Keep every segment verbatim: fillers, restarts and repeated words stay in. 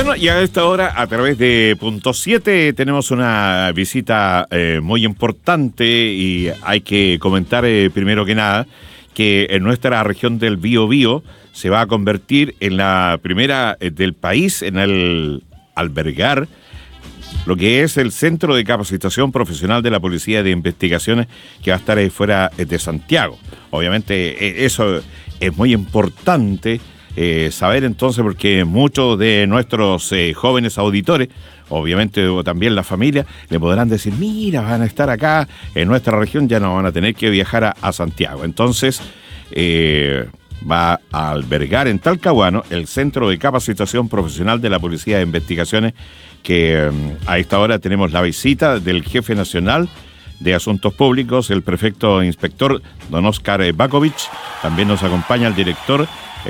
Bueno, y a esta hora, a través de Punto siete, tenemos una visita eh, muy importante y hay que comentar eh, primero que nada que en nuestra región del Biobío se va a convertir en la primera eh, del país en el albergar lo que es el Centro de Capacitación Profesional de la Policía de Investigaciones, que va a estar eh, fuera eh, de Santiago. Obviamente eh, eso es muy importante. Eh, saber entonces, porque muchos de nuestros eh, jóvenes auditores, obviamente también la familia, le podrán decir, mira, van a estar acá en nuestra región, ya no van a tener que viajar a, a Santiago. Entonces eh, va a albergar en Talcahuano el Centro de Capacitación Profesional de la Policía de Investigaciones, que eh, a esta hora tenemos la visita del jefe nacional de Asuntos Públicos, el prefecto inspector don Oscar Bakovich. También nos acompaña el director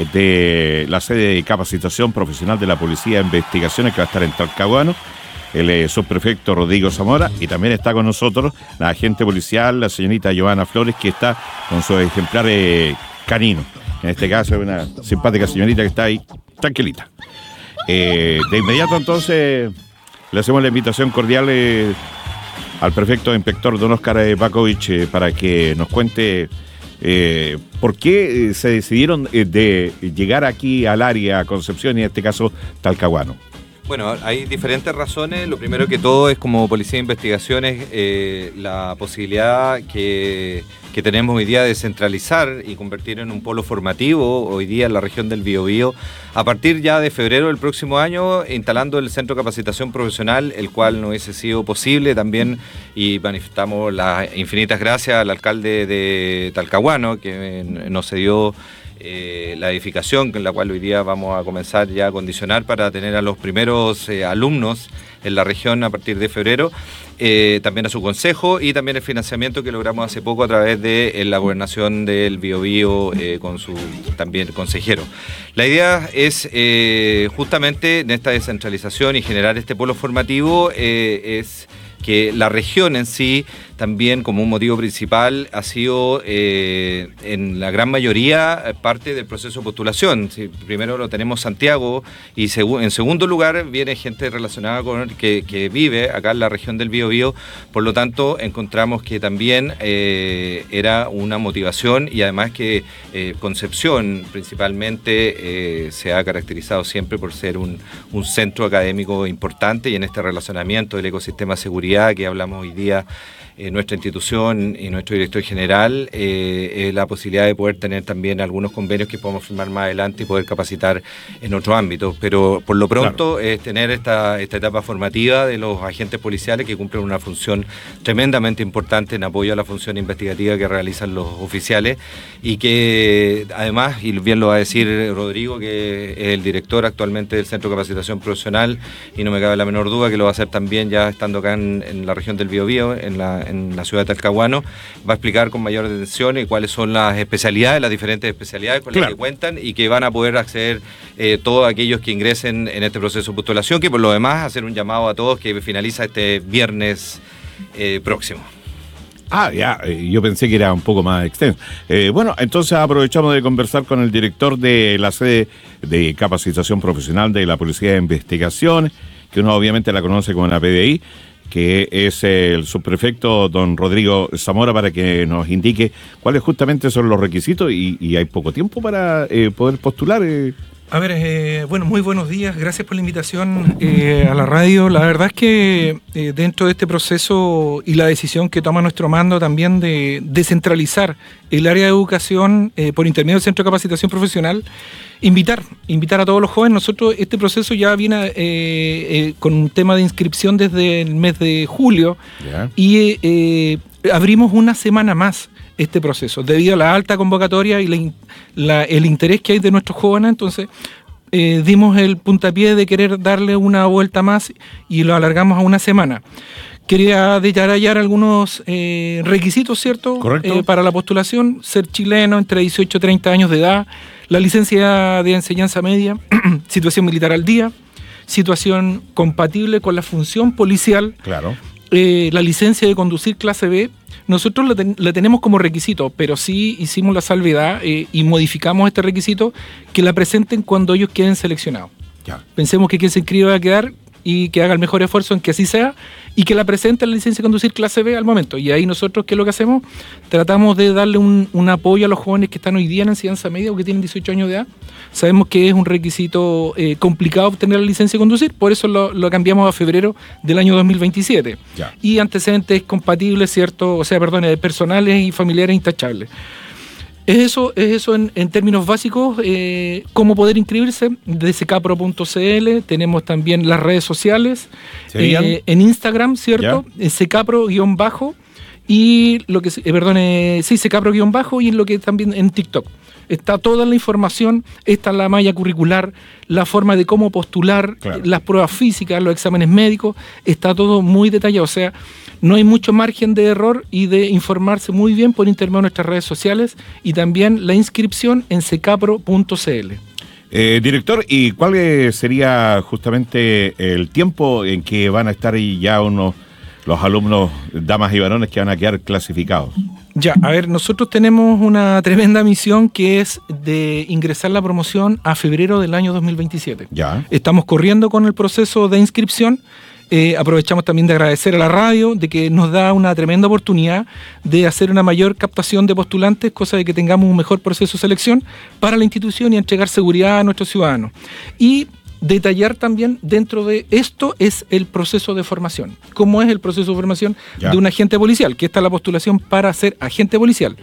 de la sede de capacitación profesional de la Policía de Investigaciones, que va a estar en Talcahuano, el eh, subprefecto Rodrigo Zamora, y también está con nosotros la agente policial, la señorita Giovanna Flores, que está con su ejemplar eh, canino. En este caso es una simpática señorita que está ahí tranquilita. Eh, de inmediato entonces le hacemos la invitación cordial eh, al prefecto inspector don Oscar Bakovich eh, para que nos cuente Eh, ¿por qué eh, se decidieron eh, de llegar aquí al área Concepción y en este caso Talcahuano? Bueno, hay diferentes razones. Lo primero que todo es, como Policía de Investigaciones, eh, la posibilidad que, que tenemos hoy día de centralizar y convertir en un polo formativo hoy día en la región del Biobío, a partir ya de febrero del próximo año, instalando el Centro de Capacitación Profesional, el cual no hubiese sido posible también, y manifestamos las infinitas gracias al alcalde de Talcahuano, que nos cedió Eh, la edificación, con la cual hoy día vamos a comenzar ya a condicionar para tener a los primeros eh, alumnos en la región a partir de febrero, eh, también a su consejo, y también el financiamiento que logramos hace poco a través de eh, la gobernación del Biobío eh, con su también consejero. La idea es eh, justamente en esta descentralización y generar este polo formativo, eh, es que la región en sí también, como un motivo principal, ha sido eh, en la gran mayoría parte del proceso de postulación. Sí, primero lo tenemos Santiago y segu en segundo lugar viene gente relacionada con que, que vive acá en la región del Biobío. Por lo tanto, encontramos que también eh, era una motivación, y además que eh, Concepción principalmente eh, se ha caracterizado siempre por ser un, un centro académico importante, y en este relacionamiento del ecosistema de seguridad que hablamos hoy día, Eh, nuestra institución y nuestro director general, eh, eh, la posibilidad de poder tener también algunos convenios que podemos firmar más adelante y poder capacitar en otros ámbitos. Pero por lo pronto es claro. eh, tener esta, esta etapa formativa de los agentes policiales, que cumplen una función tremendamente importante en apoyo a la función investigativa que realizan los oficiales, y que además, y bien lo va a decir Rodrigo, que es el director actualmente del Centro de Capacitación Profesional, y no me cabe la menor duda que lo va a hacer también ya estando acá en, en la región del Biobío, en la en la ciudad de Talcahuano, va a explicar con mayor atención eh, cuáles son las especialidades, las diferentes especialidades con claro. las que cuentan, y que van a poder acceder eh, todos aquellos que ingresen en este proceso de postulación, que por lo demás hacer un llamado a todos que finaliza este viernes eh, próximo. Ah, ya, yo pensé que era un poco más extenso. Eh, bueno, entonces aprovechamos de conversar con el director de la sede de capacitación profesional de la Policía de Investigación, que uno obviamente la conoce como la P D I, que es el subprefecto don Rodrigo Zamora, para que nos indique cuáles justamente son los requisitos, y, y hay poco tiempo para eh, poder postular. Eh. A ver, eh, bueno, muy buenos días, gracias por la invitación eh, a la radio. La verdad es que eh, dentro de este proceso y la decisión que toma nuestro mando también de descentralizar el área de educación eh, por intermedio del Centro de Capacitación Profesional, invitar, invitar a todos los jóvenes. Nosotros este proceso ya viene eh, eh, con un tema de inscripción desde el mes de julio, yeah. y eh, abrimos una semana más este proceso, debido a la alta convocatoria y la, la, el interés que hay de nuestros jóvenes. Entonces eh, dimos el puntapié de querer darle una vuelta más y lo alargamos a una semana. Quería detallar algunos eh, requisitos, ¿cierto? Correcto. Eh, para la postulación: ser chileno, entre dieciocho y treinta años de edad, la licencia de enseñanza media, situación militar al día, situación compatible con la función policial, claro. eh, la licencia de conducir clase B. Nosotros la, ten, la tenemos como requisito, pero sí hicimos la salvedad eh, y modificamos este requisito, que la presenten cuando ellos queden seleccionados. Ya. Pensemos que quien se inscriba va a quedar y que haga el mejor esfuerzo en que así sea y que la presente la licencia de conducir clase B al momento. Y ahí nosotros, ¿qué es lo que hacemos? Tratamos de darle un, un apoyo a los jóvenes que están hoy día en enseñanza media o que tienen dieciocho años de edad. Sabemos que es un requisito eh, complicado obtener la licencia de conducir, por eso lo, lo cambiamos a febrero del año dos mil veintisiete. Ya. Y antecedentes compatibles, ¿cierto? O sea, perdón, personales y familiares intachables. Es eso, es eso en, en términos básicos, eh, cómo poder inscribirse de secapro punto c l. Tenemos también las redes sociales, eh, en Instagram, ¿cierto? Secapro guión bajo y lo que, eh, perdón, eh, sí, secapro guión bajo y en lo que también en TikTok. Está toda la información, está la malla curricular, la forma de cómo postular, claro. Las pruebas físicas, los exámenes médicos, está todo muy detallado. O sea, no hay mucho margen de error y de informarse muy bien por intermedio de nuestras redes sociales y también la inscripción en secapro punto c l. Eh, director, ¿y cuál sería justamente el tiempo en que van a estar ya unos los alumnos, damas y varones, que van a quedar clasificados? Ya, a ver, nosotros tenemos una tremenda misión que es de ingresar la promoción a febrero del año dos mil veintisiete. Ya. Estamos corriendo con el proceso de inscripción. Eh, aprovechamos también de agradecer a la radio de que nos da una tremenda oportunidad de hacer una mayor captación de postulantes, cosa de que tengamos un mejor proceso de selección para la institución y entregar seguridad a nuestros ciudadanos. Y detallar también dentro de esto es el proceso de formación. ¿Cómo es el proceso de formación ya. de un agente policial? Que está la postulación para ser agente policial.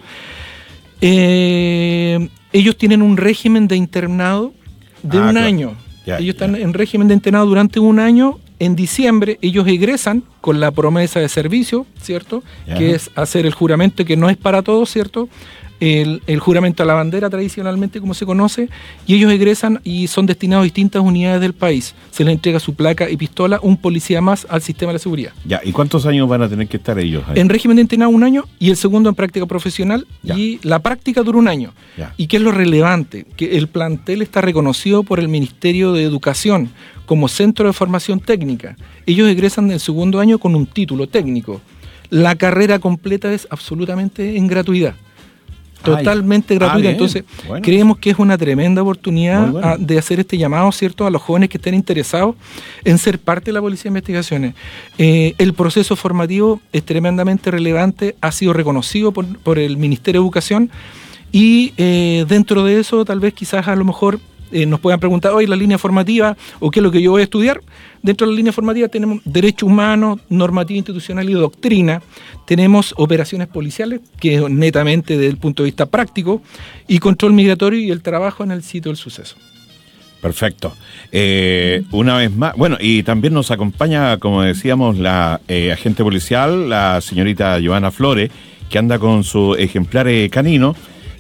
Eh, ellos tienen un régimen de internado de ah, un claro. año. Ya, ellos ya. están en régimen de internado durante un año. En diciembre ellos egresan con la promesa de servicio, ¿cierto? Ya. Que es hacer el juramento, que no es para todos, ¿cierto? El, el juramento a la bandera tradicionalmente, como se conoce, y ellos egresan y son destinados a distintas unidades del país. Se les entrega su placa y pistola, un policía más al sistema de la seguridad. Ya, ¿y cuántos años van a tener que estar ellos ahí? En régimen de internado un año y el segundo en práctica profesional, ya. Y la práctica dura un año. Ya. ¿Y qué es lo relevante? Que el plantel está reconocido por el Ministerio de Educación como centro de formación técnica. Ellos egresan del segundo año con un título técnico. La carrera completa es absolutamente en gratuidad. Totalmente Ay. gratuita, ah, entonces bueno. creemos que es una tremenda oportunidad bueno. a, de hacer este llamado, ¿cierto?, a los jóvenes que estén interesados en ser parte de la Policía de Investigaciones. Eh, el proceso formativo es tremendamente relevante, ha sido reconocido por, por el Ministerio de Educación y eh, dentro de eso tal vez quizás a lo mejor eh, nos puedan preguntar, hoy la línea formativa o qué es lo que yo voy a estudiar. Dentro de la línea formativa tenemos derechos humanos, normativa institucional y doctrina. Tenemos operaciones policiales, que es netamente desde el punto de vista práctico, y control migratorio y el trabajo en el sitio del suceso. Perfecto. Eh, una vez más, bueno, y también nos acompaña, como decíamos, la eh, agente policial, la señorita Giovanna Flores, que anda con su ejemplar eh, canino.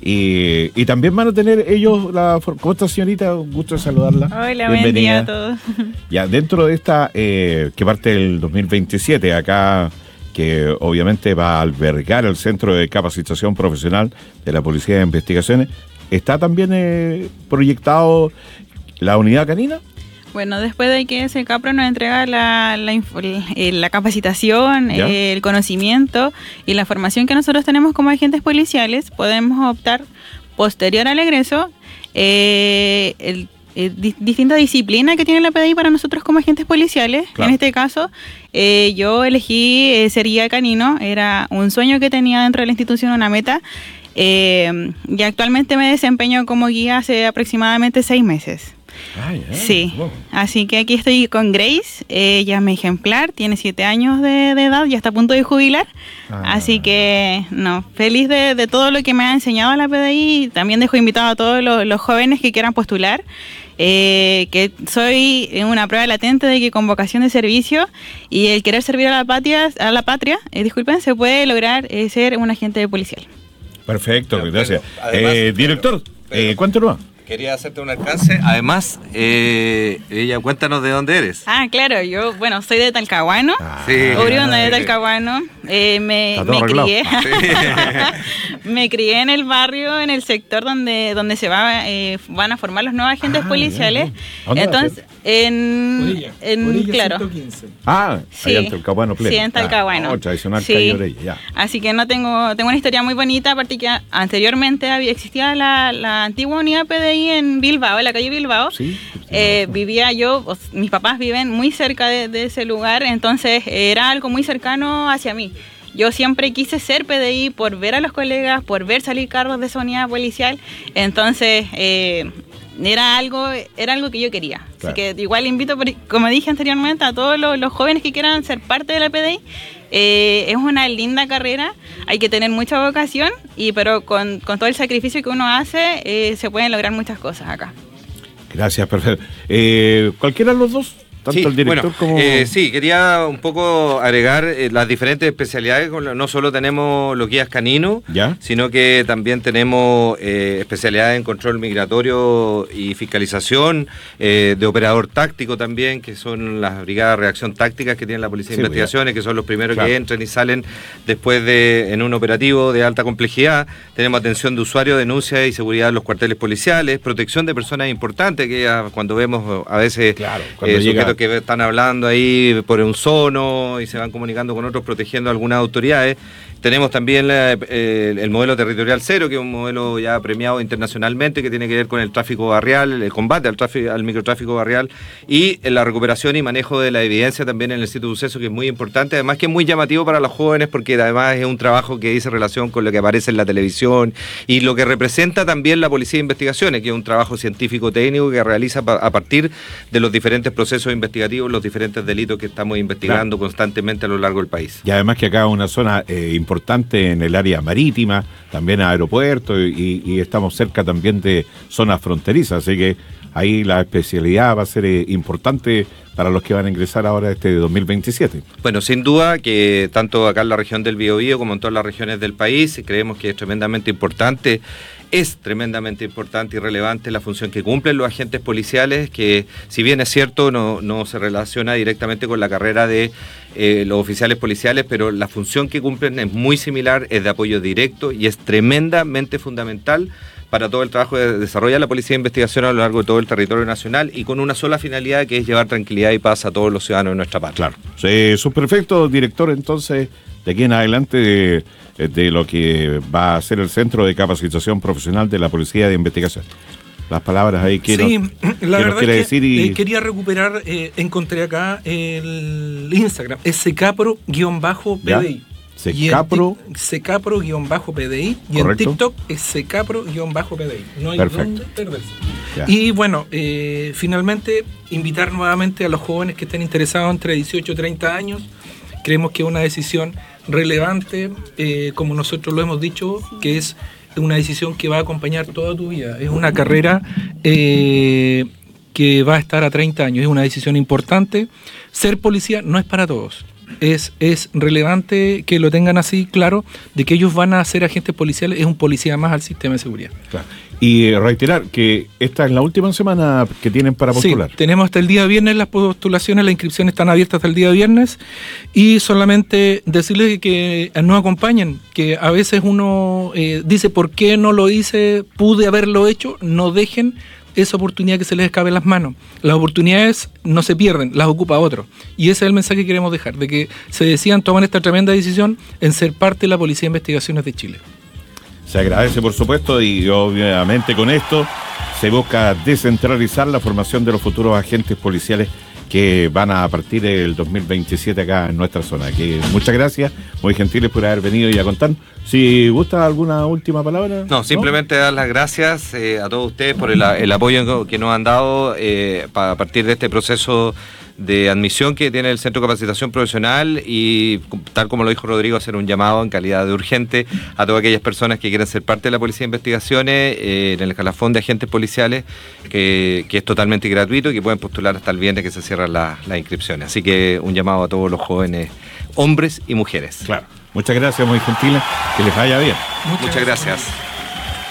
Y, y también van a tener ellos la... ¿Cómo está, señorita? Un gusto de saludarla. Hola, buen día a todos. Ya, dentro de esta, eh, que parte del dos mil veintisiete, acá, que obviamente va a albergar el Centro de Capacitación Profesional de la Policía de Investigaciones, ¿está también eh, proyectado la unidad canina? Bueno, después de que Secapro nos entrega la, la, la capacitación, eh, el conocimiento y la formación que nosotros tenemos como agentes policiales, podemos optar posterior al egreso eh, el, el, di, distinta disciplina que tiene la P D I para nosotros como agentes policiales. Claro. En este caso, eh, yo elegí eh, ser guía canino, era un sueño que tenía dentro de la institución, una meta. Eh, y actualmente me desempeño como guía hace aproximadamente seis meses. Ah, yeah. Sí, wow. Así que aquí estoy con Grace, ella es mi ejemplar, tiene siete años de, de edad, ya está a punto de jubilar, ah. Así que no, feliz de, de todo lo que me ha enseñado la P D I, también dejo invitado a todos los, los jóvenes que quieran postular, eh, que soy una prueba latente de que con vocación de servicio y el querer servir a la patria, a la patria eh, disculpen, se puede lograr eh, ser un agente policial. Perfecto, pero, gracias. Pero, además, eh, director, pero, pero, eh, ¿cuánto no? Quería hacerte un alcance. Además, eh, ella, cuéntanos de dónde eres. Ah, claro, yo, bueno, soy de Talcahuano. Ah, sí. Oriunda de Talcahuano. Eh, me, me crié. Sí. Me crié en el barrio, en el sector donde, donde se va, eh, van a formar los nuevos agentes ah, policiales. Entonces, En, Orilla, en Orilla claro. ciento quince. Ah, Sí. allá en Talcahuano pleno. Sí, en Talcahuano. Ah, oh, tradicional Sí. calle Orella, ya. Así que no tengo, tengo una historia muy bonita, aparte que anteriormente había existía la, la antigua unidad P D I en Bilbao, en la calle Bilbao. Sí. Eh, vivía yo, o s- mis papás viven muy cerca de, de ese lugar, entonces era algo muy cercano hacia mí. Yo siempre quise ser P D I por ver a los colegas, por ver salir carros de esa unidad policial, entonces eh, era algo era algo que yo quería. Claro. Así que igual invito, por- como dije anteriormente, a todos los, los jóvenes que quieran ser parte de la P D I. Eh, es una linda carrera, hay que tener mucha vocación, y pero con, con todo el sacrificio que uno hace, eh, se pueden lograr muchas cosas acá. Gracias, perfecto. Eh, ¿Cualquiera de los dos? Tanto Sí, el director bueno, como... eh, sí, quería un poco agregar eh, las diferentes especialidades. Con la- No solo tenemos los guías caninos, ¿Ya? sino que también tenemos eh, especialidades en control migratorio y fiscalización, eh, de operador táctico también, que son las brigadas de reacción tácticas que tiene la Policía de Sí, Investigaciones, que son los primeros Claro. que entran y salen después de en un operativo de alta complejidad. Tenemos atención de usuarios, denuncia y seguridad en los cuarteles policiales, protección de personas importantes, que ya cuando vemos a veces Claro, cuando eh, llega- sujetos que están hablando ahí por un sono y se van comunicando con otros, protegiendo a algunas autoridades. Tenemos también la- eh, el modelo territorial cero, que es un modelo ya premiado internacionalmente, que tiene que ver con el tráfico barrial, el combate al tráfico, al microtráfico barrial, y en la recuperación y manejo de la evidencia también en el sitio de suceso, que es muy importante, además que es muy llamativo para los jóvenes, porque además es un trabajo que dice relación con lo que aparece en la televisión y lo que representa también la Policía de Investigaciones, que es un trabajo científico técnico que realiza pa- a partir de los diferentes procesos investigativos, los diferentes delitos que estamos investigando constantemente a lo largo del país. Y además que acá es una zona eh, importante en el área marítima, también aeropuerto, y, y estamos cerca también de zonas fronterizas, así que ahí la especialidad va a ser eh, importante para los que van a ingresar ahora este dos mil veintisiete. Bueno, sin duda que tanto acá en la región del Biobío como en todas las regiones del país, creemos que es tremendamente importante, es tremendamente importante y relevante la función que cumplen los agentes policiales, que si bien es cierto no, no se relaciona directamente con la carrera de eh, los oficiales policiales, pero la función que cumplen es muy similar, es de apoyo directo y es tremendamente fundamental para todo el trabajo que desarrolla la Policía de Investigación a lo largo de todo el territorio nacional, y con una sola finalidad, que es llevar tranquilidad y paz a todos los ciudadanos de nuestra patria. Claro. Sí, subprefecto, director, entonces, de aquí en adelante, de, de lo que va a ser el Centro de Capacitación Profesional de la Policía de Investigación. Las palabras ahí que Sí, nos, la que verdad nos quiere es que decir y... eh, quería recuperar, eh, encontré acá el Instagram, es secapro-pdi. ¿Ya? Y en Secapro. Tik- Secapro-pdi, y Correcto. en TikTok es Secapro-pdi. No hay Perfecto. dónde perderse. Ya. Y bueno, eh, finalmente invitar nuevamente a los jóvenes que estén interesados entre dieciocho y treinta años. Creemos que es una decisión relevante, eh, como nosotros lo hemos dicho, que es una decisión que va a acompañar toda tu vida. Es una carrera eh, que va a estar a treinta años. Es una decisión importante. Ser policía no es para todos. Es, es relevante que lo tengan así claro, de que ellos van a ser agentes policiales, es un policía más al sistema de seguridad. Claro. Y eh, reiterar que esta es la última semana que tienen para postular. Sí, tenemos hasta el día viernes las postulaciones, las inscripciones están abiertas hasta el día viernes, y solamente decirles que nos acompañen, que a veces uno eh, dice, ¿por qué no lo hice? Pude haberlo hecho. No dejen esa oportunidad que se les escape en las manos. Las oportunidades no se pierden, las ocupa otro. Y ese es el mensaje que queremos dejar, de que se decidan tomar esta tremenda decisión en ser parte de la Policía de Investigaciones de Chile. Se agradece, por supuesto, y obviamente con esto se busca descentralizar la formación de los futuros agentes policiales que van a partir del dos mil veintisiete acá en nuestra zona. Que muchas gracias, muy gentiles por haber venido y a contar. Si gusta alguna última palabra. No, simplemente dar las gracias eh, a todos ustedes por el, el apoyo que nos han dado eh, pa- a partir de este proceso de admisión que tiene el Centro de Capacitación Profesional, y tal como lo dijo Rodrigo, hacer un llamado en calidad de urgente a todas aquellas personas que quieran ser parte de la Policía de Investigaciones eh, en el escalafón de agentes policiales, que, que es totalmente gratuito y que pueden postular hasta el viernes que se cierran las las inscripciones. Así que un llamado a todos los jóvenes, hombres y mujeres. Claro. Muchas gracias, muy gentiles. Que les vaya bien. Muchas gracias.